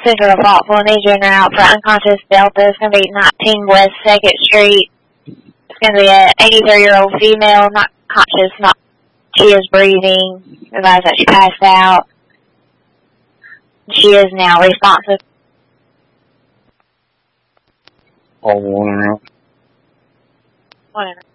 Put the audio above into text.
Central of Faultville, need you in route for unconscious Delta. It's going to be 19 West 2nd Street. It's going to be an 83-year-old female, not conscious, she is breathing. Advise that she passed out. She is now responsive. All one route. Whatever.